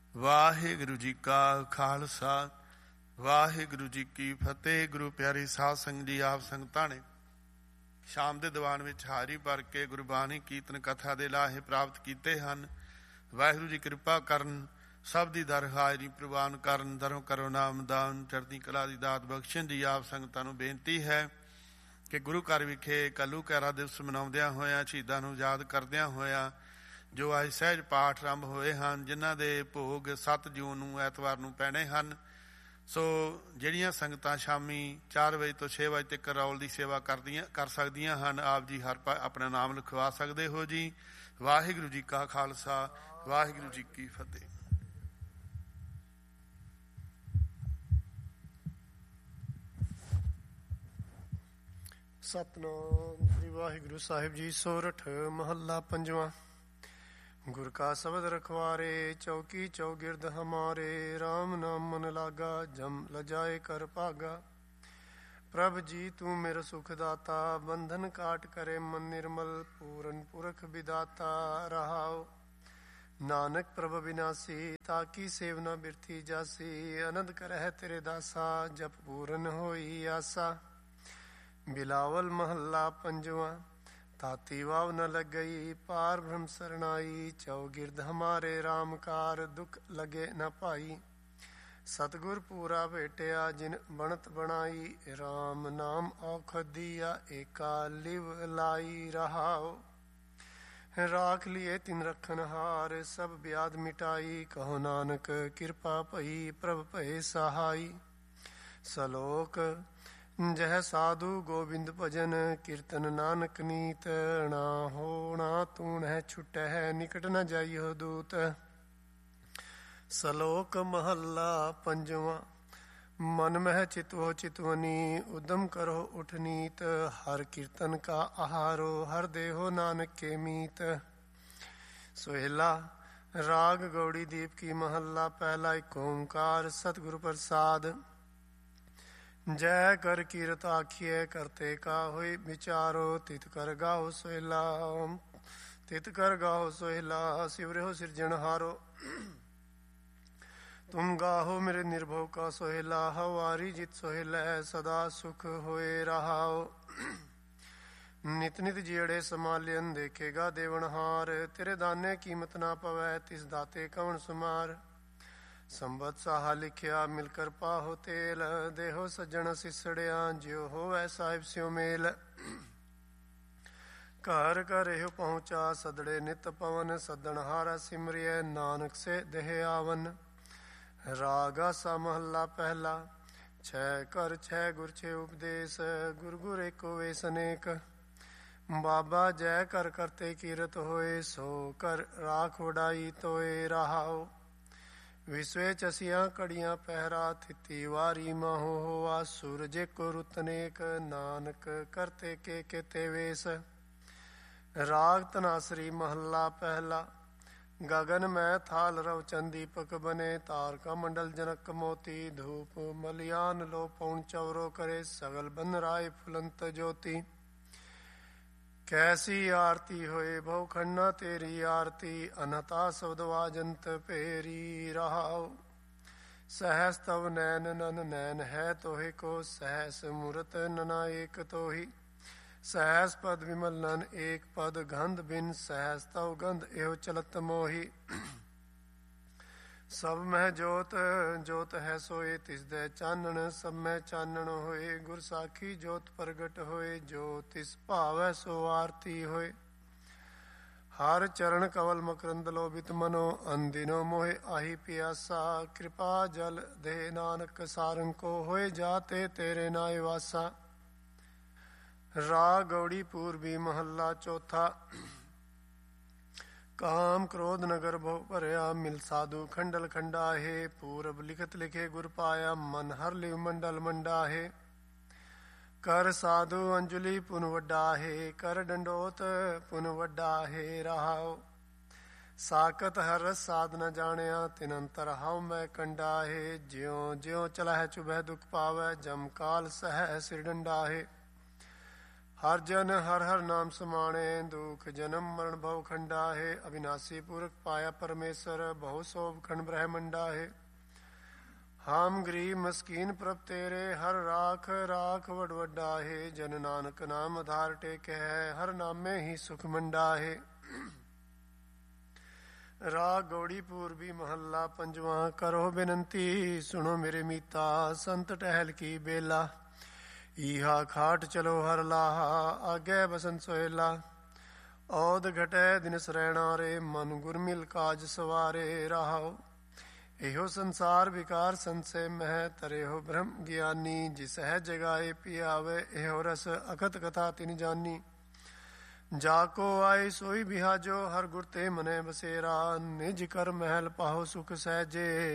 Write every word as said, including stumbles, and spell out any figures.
ਵਾਹਿਗੁਰੂ ਜੀ ਕਾ ਖਾਲਸਾ ਵਾਹਿਗੁਰੂ ਜੀ ਕੀ ਫਤਿਹ। ਗੁਰੂ ਪਿਆਰੀ ਸਾਧ ਸੰਗਤ ਜੀ, ਆਪ ਸੰਗਤਾਂ ਨੇ ਸ਼ਾਮ ਦੇ ਦੀਵਾਨ ਵਿੱਚ ਹਾਜ਼ਰੀ ਭਰ ਕੇ ਗੁਰਬਾਣੀ ਕੀਰਤਨ ਕਥਾ ਦੇ ਲਾਹੇ ਪ੍ਰਾਪਤ ਕੀਤੇ ਹਨ। ਵਾਹਿਗੁਰੂ ਜੀ ਕਿਰਪਾ ਕਰਨ, ਸਭ ਦੀ ਦਰ ਹਾਜ਼ਰੀ ਪ੍ਰਵਾਨ ਕਰਨ, ਦਰੋਂ ਕਰੋ ਨਾਮਦਾਨ, ਚੜ੍ਹਦੀ ਕਲਾ ਦੀ ਦਾਤ ਬਖਸ਼ਣ ਦੀ ਆਪ ਸੰਗਤਾਂ ਨੂੰ ਬੇਨਤੀ ਹੈ ਕਿ ਗੁਰੂ ਘਰ ਵਿਖੇ ਕੱਲੂ ਕਹਿਰਾ ਦਿਵਸ ਮਨਾਉਂਦਿਆਂ ਹੋਇਆਂ, ਸ਼ਹੀਦਾਂ ਨੂੰ ਯਾਦ ਕਰਦਿਆਂ ਹੋਇਆਂ ਜੋ ਅੱਜ ਸਹਿਜ ਪਾਠ ਆਰੰਭ ਹੋਏ ਹਨ, ਜਿਨ੍ਹਾਂ ਦੇ ਭੋਗ ਸੱਤ ਜੂਨ ਨੂੰ ਐਤਵਾਰ ਨੂੰ ਪੈਣੇ ਹਨ। ਸੋ ਜਿਹੜੀਆਂ ਸੰਗਤਾਂ ਸ਼ਾਮੀ ਚਾਰ ਵਜੇ ਤੋਂ ਛੇ ਵਜੇ ਤੱਕ ਰੌਲ ਦੀ ਸੇਵਾ ਕਰਦੀਆਂ ਕਰ ਸਕਦੀਆਂ ਹਨ, ਆਪ ਜੀ ਹਰ ਆਪਣਾ ਨਾਮ ਲਿਖਵਾ ਸਕਦੇ ਹੋ ਜੀ। ਵਾਹਿਗੁਰੂ ਜੀ ਕਾ ਖਾਲਸਾ ਵਾਹਿਗੁਰੂ ਜੀ ਕੀ ਫਤਿਹ। ਸਤਿਨਾਮ ਸ੍ਰੀ ਵਾਹਿਗੁਰੂ ਸਾਹਿਬ ਜੀ। ਸੋਰਠ ਮਹੱਲਾ ਪੰਜਵਾਂ। ਗੁਰ ਕਾ ਸ਼ਬਦ ਰਖਵਾਰੇ, ਚੌਕੀ ਚੌਗਿਰਦ ਹਮਾਰੇ, ਰਾਮ ਨਾਮ ਮਨ ਲਾਗਾ, ਜਮ ਲਜਾਏ ਕਰ ਭਾਗਾ। ਪ੍ਰਭ ਜੀ ਤੂੰ ਮੇਰਾ ਸੁਖ ਦਾਤਾ, ਬੰਧਨ ਕਾਟ ਕਰੇ ਮਨ ਨਿਰਮਲ, ਪੂਰਨ ਪੁਰਖ ਵਿਦਾਤਾ ਰਹਾਉ। ਨਾਨਕ ਪ੍ਰਭ ਵਿਨਾਸੀ, ਤਾਕੀ ਸੇਵਨਾ ਬਿਰਥੀ ਜਾਸੀ, ਅਨੰਦ ਕਰਹਿ ਤੇਰੇ ਦਾਸਾ, ਜਪ ਪੂਰਨ ਹੋਈ ਆਸਾ। ਬਿਲਾਵਲ ਮਹੱਲਾ ਪੰਜਵਾਂ। ਤਾਤੀ ਵਾਵ ਨ ਲੱਗਈ, ਪਾਰ ਬ੍ਰਹਮ ਸਰਨਾਈ, ਚੌਗਿਰਦ ਹਮਾਰੇ ਰਾਮਕਾਰ, ਦੁਖ ਲਗੇ ਨ ਭਾਈ। ਸਤਿਗੁਰ ਪੂਰਾ ਭੇਟਿਆ, ਜਿਨ ਬਣਤ ਬਣਾਈ, ਰਾਮ ਨਾਮ ਔਖਦੀਆ, ਏਕਾ ਲਿਵ ਲਾਈ ਰਹਾਉ। ਰਾਖ ਲਿਏ ਤਿਨ ਰਖਨ ਹਾਰ, ਸਭ ਬਿਆਦ ਮਿਟਾਈ, ਕਹੋ ਨਾਨਕ ਕਿਰਪਾ ਭਈ, ਪ੍ਰਭ ਭਏ ਸਹਾਈ। ਸਲੋਕ। ਜਹ ਸਾਧੂ ਗੋਬਿੰਦ ਭਜਨ, ਕੀਰਤਨ ਨਾਨਕ ਨੀਤ, ਨਾ ਹੋ ਨਾ ਤੂਣ ਹੈ ਛੁਟਹਿ, ਨਿਕਟ ਨ ਜਾਈਓ ਦੂਤ। ਸਲੋਕ ਮਹੱਲਾ ਪੰਜਵਾਂ। ਮਨ ਮਹਿ ਚਿਤਵੋ ਚਿਤਵਨੀ, ਉਦਮ ਕਰੋ ਉਠ ਨੀਤ, ਹਰ ਕੀਰਤਨ ਕਾ ਆਹਾਰੋ, ਹਰ ਦੇਹੋ ਨਾਨਕ ਕੇ ਮੀਤ। ਸੋਹਿਲਾ। ਰਾਗ ਗੌੜੀ ਦੀਪ ਕੀ ਮਹੱਲਾ ਪਹਿਲਾ। ਏਕ ਓੰਕਾਰ ਸਤਿਗੁਰ ਪ੍ਰਸਾਦ। ਜੈ ਕਰ ਕੀਰਤ ਆਖੀਐ, ਕਰਤੇ ਕਾ ਹੋਇ ਵਿਚਾਰੋ, ਤਿਤ ਕਰ ਗਾਓ ਸੋਹਿਲਾ, ਤਿਤ ਕਰ ਗਾਓ ਸੋਹਿਲਾ, ਸਿਵਰਿਓ ਸਿਰਜਣਹਾਰੋ। ਤੁਮ ਗਾਹੋ ਮੇਰੇ ਨਿਰਭਉ ਕਾ ਸੋਹਿਲਾ, ਹਵਾਰੀ ਜਿਤ ਸੋਹਿਲੈ, ਸਦਾ ਸੁਖ ਹੋਏ ਰਹਾਓ। ਨਿਤ ਨਿਤ ਜਿਹੜੇ ਸਮਾਲਿਅਨ, ਦੇਖੇਗਾ ਦੇਵਨਹਾਰ, ਤੇਰੇ ਦਾਨੇ ਕੀਮਤ ਨਾ ਪਵੈ, ਤਿਸ ਦਾਤੇ ਕਵਣ ਸੁਮਾਰ। ਸੰਬਤ ਸਾਹਾ ਲਿਖਿਆ, ਮਿਲ ਕਰ ਪਾਹੋ ਤੇਲ, ਦੇਹੋ ਸੱਜਣ ਸਿਸੜਿਆ, ਜਿਉ ਹੋਵੈ ਸਾਹਿਬ ਸਿਉ ਮੇਲ। ਘਰ ਘਰ ਇਹੋ ਪਹੁੰਚਾ, ਸਦੜੇ ਨਿਤ ਪਵਨ, ਸੱਦਣ ਹਾਰਾ ਸਿਮਰਿਐ, ਨਾਨਕ ਸੇ ਦੇਹ ਆਵਨ। ਰਾਗ ਆਸਾ ਮਹੱਲਾ ਪਹਿਲਾ। ਛੈ ਘਰ ਛੈ ਗੁਰ ਛੇ ਉਪਦੇਸ਼, ਗੁਰ ਗੁਰ ਏਕੋ ਵੇਸ ਅਨੇਕ। ਬਾਬਾ ਜੈ ਕਰ ਕਰਤੇ ਕੀਰਤ ਹੋਏ, ਸੋ ਕਰ ਰਾਖ ਵਡਾਈ ਤੋਏ ਰਹਾਉ। ਵਿਸਵੇ ਚਸੀਆਂ ਕੜੀਆਂ ਪਹਿਰਾ, ਥਿਤੀ ਵਾਰੀ ਮਾਹੋ ਹੋਆ, ਸੂਰਜ ਕੋ ਰੁਤ ਅਨੇਕ, ਨਾਨਕ ਕਰਤੇ ਕੇ ਕੇਤੇ ਵੇਸ। ਰਾਗ ਧਨਾਸਰੀ ਮਹੱਲਾ ਪਹਿਲਾ। ਗਗਨ ਮੈਂ ਥਾਲ ਰਵ ਚੰਦੀਪਕ ਬਨੇ, ਤਾਰਕਾ ਮੰਡਲ ਜਨਕ ਮੋਤੀ, ਧੂਪ ਮਲਿਆਨ ਲੋ ਪਉਣ ਚਵਰੋ ਕਰੇ, ਸਗਲ ਬਨ ਰਾਏ ਫੁਲੰਤ ਜੋਤੀ। ਕੈਸੀ ਆਰਤੀ ਹੋਏ ਬਹੁ ਖੰਨਾ ਤੇਰੀ ਆਰਤੀ, ਅਨਹਤਾ ਸਬਦ ਵਾਜੰਤ ਭੇਰੀ ਰਹਾਉ। ਸਹਸ ਤਵ ਨੈਨ ਨਨ ਨੈਨ ਹੈ ਤੋਹਿ ਕੋ, ਸਹਸ ਮੂਰਤ ਨਨਾ ਏਕ ਤੋਹੀ। ਸਹਸ ਪਦ ਵਿਮਲ ਨਨ ਏਕ ਪਦ, ਗੰਧ ਬਿਨ ਸਹਸ ਤਵ ਗੰਧ ਇਹੋ ਚਲਤ ਮੋਹੀ। ਸਭ ਮਹਿ ਜੋਤ ਜੋਤ ਹੈ ਸੋਏ, ਤਿਸ ਦੇ ਚਾਨਣ ਸਭ ਮਹਿ ਚਾਨਣ ਹੋਏ। ਗੁਰ ਸਾਖੀ ਜੋਤ ਪ੍ਰਗਟ ਹੋਏ, ਜੋ ਤਿਸ ਭਾਵੈ ਸੋ ਆਰਤੀ ਹੋਏ। ਹਰ ਚਰਨ ਕਵਲ ਮਕਰੰਦ ਲੋਭਿਤ ਮਨੋ, ਅਨਦਿਨੋ ਮੋਹਿ ਆਹੀ ਪਿਆਸਾ। ਕਿਰਪਾ ਜਲ ਦੇ ਨਾਨਕ ਸਾਰੰਗ ਕੋ, ਹੋਏ ਜਾਤੇ ਤੇਰੇ ਨਾਇ ਵਾਸਾ। ਰਾਗ ਗੌੜੀ ਪੂਰਬੀ ਮਹੱਲਾ ਚੌਥਾ। ਕਾਮ ਕ੍ਰੋਧ ਨਗਰ ਬਹੁ ਭਰਿਆ, ਮਿਲ ਸਾਧੂ ਖੰਡਲ ਖੰਡਾਹੇ। ਪੂਰਬ ਲਿਖਤ ਲਿਖੇ ਗੁਰ ਪਾਇਆ, ਮਨ ਹਰ ਲਿਵ ਮੰਡਲ ਮੰਡਾਹੇ। ਕਰ ਸਾਧੂ ਅੰਜਲੀ ਪੁਨ ਵੱਡਾਹੇ, ਕਰ ਡੰਡੋਤ ਪੁਨ ਵੱਡਾਹੇ ਰਹਾਉ। ਸਾਕਤ ਹਰ ਰਸ ਸਾਧ ਨ ਜਾਣਿਆ, ਤਿਨ ਅੰਤਰ ਹਉ ਮੈਂ ਕੰਡਾਹੇ। ਜਿਉ ਜਿਉ ਚਲਹਿ ਚੁਭੈ ਦੁਖ ਪਾਵੈ, ਜਮ ਕਾਲ ਸਹਿ ਸਿਰ ਡੰਡਾਹੇ। ਹਰ ਜਨ ਹਰ ਹਰ ਨਾਮ ਸਮਾਣੇ, ਦੁਖ ਜਨਮ ਮਰਨ ਭਉ ਖੰਡਾ ਹੈ। ਅਬਿਨਾਸੀ ਪੁਰਖ ਪਾਇਆ ਪਰਮੇਸ਼ਰ, ਬਹੁ ਸੋਭ ਖੰਡ ਬ੍ਰਹਮੰਡਾ ਹੈ। ਹਾਮ ਗਰੀਬ ਮਸਕੀਨ ਪ੍ਰਭ ਤੇਰੇ, ਹਰ ਰਾਖ ਰਾਖ ਵਡ ਵੱਡਾ ਹੈ। ਜਨ ਨਾਨਕ ਨਾਮ ਆਧਾਰ ਟੇਕ ਹੈ, ਹਰ ਨਾਮੇ ਹੀ ਸੁਖ ਮੰਡਾ ਹੈ। ਰਾਗ ਗੌੜੀ ਪੂਰਬੀ ਮਹੱਲਾ ਪੰਜਵਾਂ। ਕਰੋ ਬੇਨੰਤੀ ਸੁਣੋ ਮੇਰੇ ਮੀਤਾ, ਸੰਤ ਟਹਿਲ ਕੀ ਬੇਲਾ। ਈਹਾ ਖਾਟ ਚਲੋ ਹਰ ਲਾਹਾ, ਆਗੇ ਬਸੰਤ ਸੋਹਿਲਾ। ਔਦ ਘਟੈ ਦਿਨ ਸਰੈਣਾ ਰੇ, ਮਨ ਗੁਰ ਮਿਲ ਕਾਜ ਸਵਾਰੇ ਰਾਹੋ। ਇਹੋ ਸੰਸਾਰ ਵਿਕਾਰ ਸੰਸੇ ਮਹਿ, ਤਰਿਓ ਬ੍ਰਹਮ ਗਿਆਨੀ। ਜਿਸ ਹੈ ਜਗਾਏ ਪਿਆਵੇ, ਇਹੋ ਰਸ ਅਖਤ ਕਥਾ ਤਿਨ ਜਾਨੀ। ਜਾ ਕੋ ਆਏ ਸੋਈ ਬਿਹਾਜੋ, ਹਰ ਗੁਰ ਤੇ ਮਨੈ ਬਸੇਰਾ। ਨਿਜ ਕਰ ਮਹਿਲ ਪਾਹੋ ਸੁਖ ਸਹਿਜੇ,